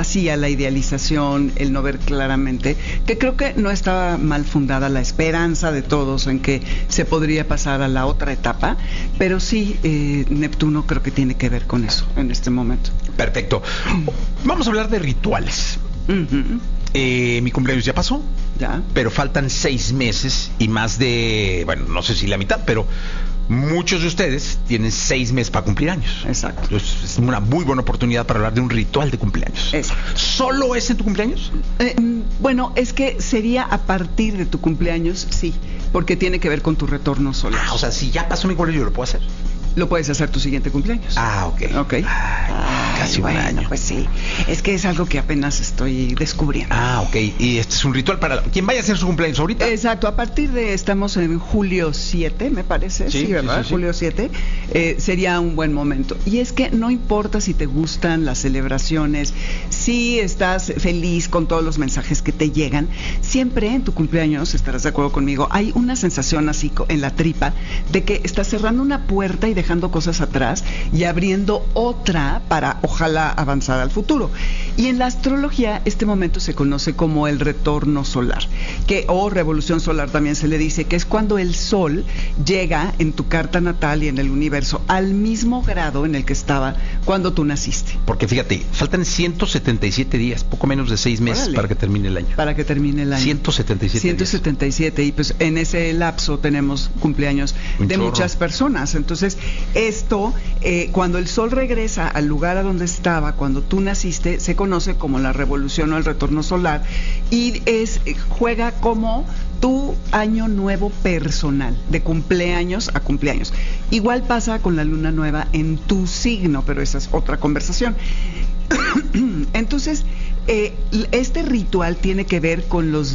fantasía, la idealización, el no ver claramente, que creo que no estaba mal fundada la esperanza de todos en que se podría pasar a la otra etapa, pero sí, Neptuno creo que tiene que ver con eso en este momento. Perfecto. Vamos a hablar de rituales. Uh-huh. Mi cumpleaños ya pasó, ya, pero faltan 6 meses y más de, bueno, no sé si la mitad, pero muchos de ustedes tienen 6 meses para cumplir años. Exacto. Entonces, es una muy buena oportunidad para hablar de un ritual de cumpleaños. Exacto. ¿Solo es en tu cumpleaños? Bueno, es que sería a partir de tu cumpleaños, sí, porque tiene que ver con tu retorno solar. O sea, si ya pasó mi cumpleaños, ¿yo lo puedo hacer? Lo puedes hacer tu siguiente cumpleaños. Ok. Ok. Casi un año. Pues sí, es que es algo que apenas estoy descubriendo. Ok. Y este es un ritual para quien vaya a hacer su cumpleaños ahorita. Exacto, a partir de, estamos en julio 7, me parece, sí, ¿verdad? Sí. Julio 7, sería un buen momento. Y es que no importa si te gustan las celebraciones, si estás feliz con todos los mensajes que te llegan, siempre en tu cumpleaños, estarás de acuerdo conmigo, hay una sensación así en la tripa de que estás cerrando una puerta y dejando cosas atrás y abriendo otra para ojalá avanzar al futuro. Y en la astrología este momento se conoce como el retorno solar, o revolución solar también se le dice, que es cuando el sol llega en tu carta natal y en el universo al mismo grado en el que estaba cuando tú naciste. Porque fíjate, faltan 177 días, poco menos de 6 meses. Órale. Para que termine el año. Para que termine el año. 177 días. Y pues en ese lapso tenemos cumpleaños de muchas personas. Entonces, esto, cuando el sol regresa al lugar a donde estaba cuando tú naciste, se conoce como la revolución o el retorno solar, y juega como tu año nuevo personal, de cumpleaños a cumpleaños. Igual pasa con la luna nueva en tu signo, pero esa es otra conversación. Entonces, este ritual tiene que ver con los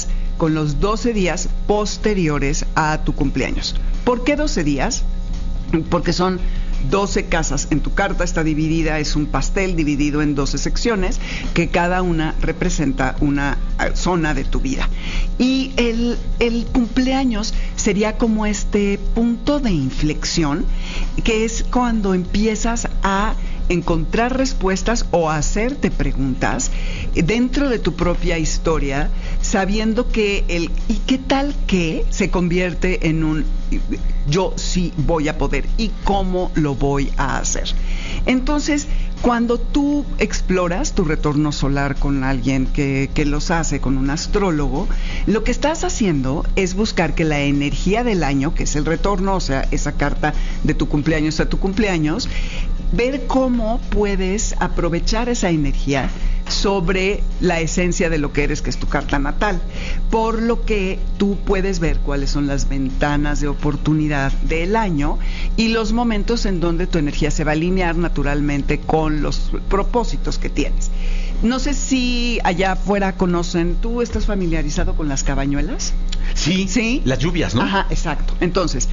12 días posteriores a tu cumpleaños. ¿Por qué 12 días? Porque son 12 casas. En tu carta está dividida, es un pastel dividido en 12 secciones, que cada una representa una zona de tu vida. Y el cumpleaños sería como este punto de inflexión, que es cuando empiezas a encontrar respuestas o hacerte preguntas dentro de tu propia historia, sabiendo que ¿y qué tal que se convierte en un yo sí voy a poder y cómo lo voy a hacer? Entonces, cuando tú exploras tu retorno solar con alguien que los hace, con un astrólogo, lo que estás haciendo es buscar que la energía del año, que es el retorno, o sea, esa carta de tu cumpleaños a tu cumpleaños, ver cómo puedes aprovechar esa energía sobre la esencia de lo que eres, que es tu carta natal, por lo que tú puedes ver cuáles son las ventanas de oportunidad del año y los momentos en donde tu energía se va a alinear naturalmente con los propósitos que tienes. No sé si allá afuera conocen, ¿tú estás familiarizado con las cabañuelas? Sí, las lluvias, ¿no? Ajá, exacto. Entonces,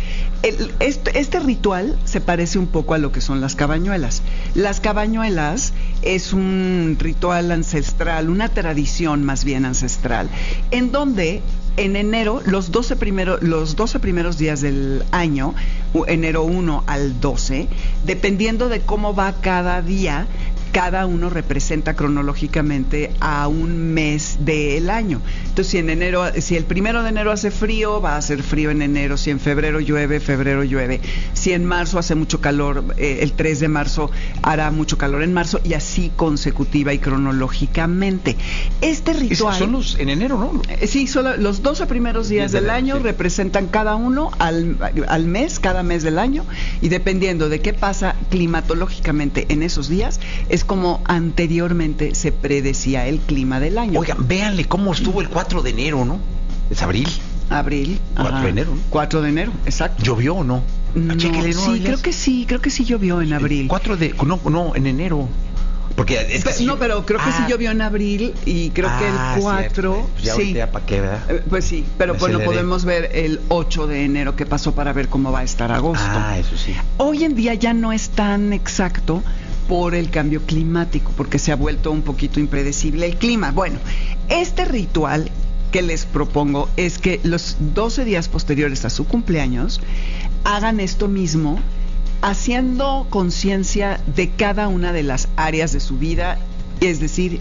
este ritual se parece un poco a lo que son las cabañuelas. Las cabañuelas es un ritual ancestral, una tradición más bien ancestral, en donde en enero, los 12 primeros días del año, enero 1 al 12, dependiendo de cómo va cada día, cada uno representa cronológicamente a un mes del año. Entonces, si el 1 de enero hace frío, va a hacer frío en enero. Si en febrero llueve, febrero llueve. Si en marzo hace mucho calor, el 3 de marzo hará mucho calor en marzo, y así consecutiva y cronológicamente. Este ritual... Son los en enero, ¿no? Sí, solo los 12 primeros días del año, sí, representan cada uno al mes, cada mes del año, y dependiendo de qué pasa climatológicamente en esos días, es como anteriormente se predecía el clima del año. Oigan, véanle cómo estuvo el 4 de enero, ¿no? Es abril. 4 de enero, ¿no? 4 de enero, exacto. ¿Llovió o no? No, sí, creo que sí llovió en abril. No, en enero. Porque no, pero creo que sí llovió en abril, y creo que el 4... Pues ya sí. ¿Para qué, verdad? Pues sí, pero bueno, podemos ver el 8 de enero que pasó para ver cómo va a estar agosto. Eso sí. Hoy en día ya no es tan exacto por el cambio climático, porque se ha vuelto un poquito impredecible el clima. Bueno, este ritual que les propongo es que los 12 días posteriores a su cumpleaños hagan esto mismo, haciendo conciencia de cada una de las áreas de su vida, es decir,